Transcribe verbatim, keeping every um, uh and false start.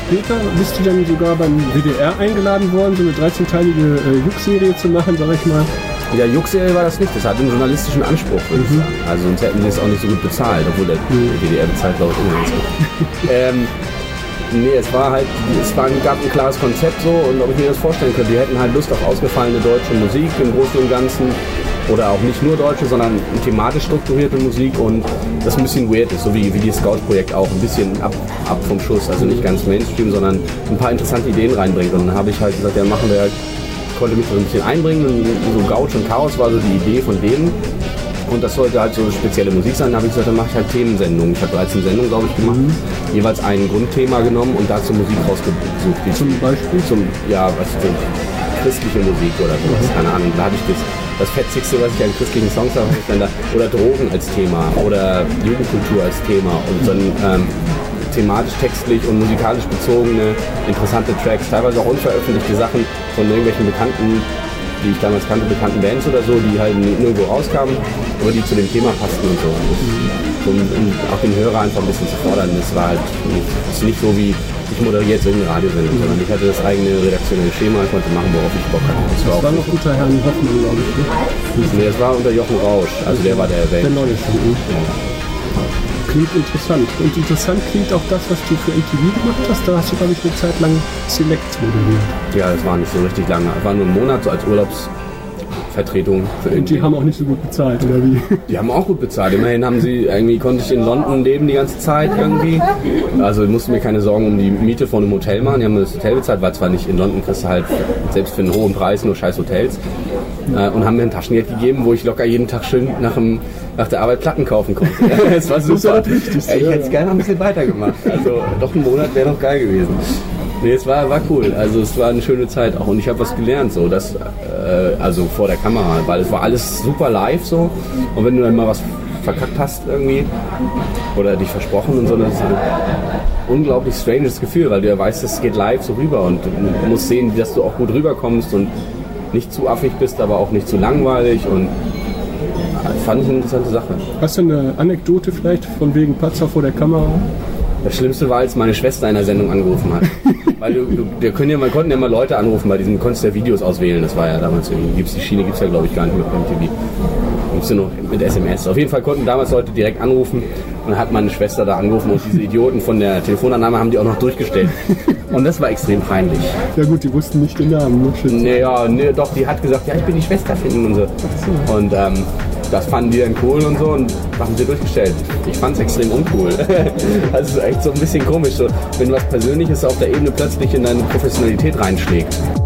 später bist du dann sogar beim W D R eingeladen worden, so eine dreizehnteilige äh, Juck-Serie zu machen, sag ich mal. Ja, Juck-Serie war das nicht, das hatte einen journalistischen Anspruch, würde ich sagen. Also sonst hätten sie es auch nicht so gut bezahlt, obwohl der mhm. W D R bezahlt, glaube ich, immer ganz gut. ähm, nee, es war halt, es war, gab ein klares Konzept so, und ob ich mir das vorstellen könnte, die hätten halt Lust auf ausgefallene deutsche Musik im Großen und Ganzen. Oder auch nicht nur deutsche, sondern thematisch strukturierte Musik und das ein bisschen weird ist, so wie, wie die Scout-Projekt auch, ein bisschen ab, ab vom Schuss, also nicht ganz Mainstream, sondern ein paar interessante Ideen reinbringt. Und dann habe ich halt gesagt, ja, machen wir halt, konnte mich so ein bisschen einbringen und so Gouch und Chaos war so die Idee von denen. Und das sollte halt so spezielle Musik sein. Da habe ich gesagt, dann mache ich halt Themensendungen. Ich habe dreizehn Sendungen, glaube ich, gemacht. Mhm. Jeweils ein Grundthema genommen und dazu Musik rausgesucht. Zum Beispiel? Zum, ja, was ist denn? Christliche Musik oder sowas, keine Ahnung. Da hatte ich das, das Fetzigste, was ich an christlichen Songs habe, da, oder Drogen als Thema oder Jugendkultur als Thema und dann ähm, thematisch, textlich und musikalisch bezogene, interessante Tracks, teilweise auch unveröffentlichte Sachen von irgendwelchen bekannten, die ich damals kannte, bekannten Bands oder so, die halt nirgendwo rauskamen, aber die zu dem Thema passten und so. Und, und auch den Hörer einfach ein bisschen zu fordern, das war halt nicht, das ist nicht so wie ich moderiere jetzt irgendeine Radiosendung, mhm. sondern ich hatte das eigene redaktionelle Schema, ich konnte machen, worauf ich Bock hatte. Das, das war, war noch unter Herrn Hoffmann, glaube ich, ne? Nee, das war unter Jochen Rausch, also der war der Welt. Der neue schon. Ja. Klingt interessant. Und interessant klingt auch das, was du für M T V gemacht hast. Da hast du, glaube ich, eine Zeit lang Select moderiert. Ja, das war nicht so richtig lange. Es war nur ein Monat so als Urlaubsvertretung. Für und die haben auch nicht so gut bezahlt, oder wie? Die haben auch gut bezahlt. Immerhin haben sie, irgendwie konnte ich in London leben die ganze Zeit irgendwie. Also ich musste mir keine Sorgen um die Miete von einem Hotel machen. Die haben mir das Hotel bezahlt, weil zwar nicht in London kriegst du halt selbst für einen hohen Preis nur scheiß Hotels. Und haben mir ein Taschengeld gegeben, wo ich locker jeden Tag schön nach, dem, nach der Arbeit Platten kaufen konnte. Das war super. Das ist ich hätte es gerne noch ein bisschen weitergemacht. Also doch ein Monat wäre noch geil gewesen. Nee, es war, war cool. Also es war eine schöne Zeit auch. Und ich habe was gelernt, so, dass, äh, also vor der Kamera, weil es war alles super live so. Und wenn du dann mal was verkackt hast irgendwie oder dich versprochen und so, das ist ein unglaublich stranges Gefühl, weil du ja weißt, es geht live so rüber und du musst sehen, dass du auch gut rüberkommst und nicht zu affig bist, aber auch nicht zu langweilig und das fand ich eine interessante Sache. Hast du eine Anekdote vielleicht von wegen Patzer vor der Kamera? Das Schlimmste war, als meine Schwester in der Sendung angerufen hat. Weil du, du, wir können ja, man konnten ja mal Leute anrufen, bei diesem konntest du ja Videos auswählen, das war ja damals irgendwie, gibt's die Schiene gibt es ja glaube ich gar nicht mehr beim T V. Gibt's ja noch mit S M S. Auf jeden Fall konnten damals Leute direkt anrufen und dann hat meine Schwester da angerufen und diese Idioten von der Telefonannahme haben die auch noch durchgestellt. Und das war extrem peinlich. Ja gut, die wussten nicht den Namen. Ne? Nee, ja, nee, doch, die hat gesagt, ja, ich bin die Schwester finden und so. Ach so. Und ähm, das fanden die dann cool und so und haben sie durchgestellt. Ich fand es extrem uncool. Also echt so ein bisschen komisch, so, wenn was Persönliches auf der Ebene plötzlich in deine Professionalität reinschlägt.